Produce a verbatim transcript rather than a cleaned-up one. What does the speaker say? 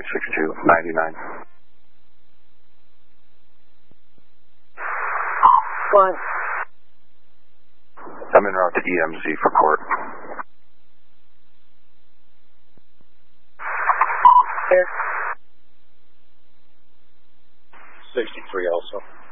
six two ninety-nine. One. I'm en route to E M Z for court. Here. sixty-three also.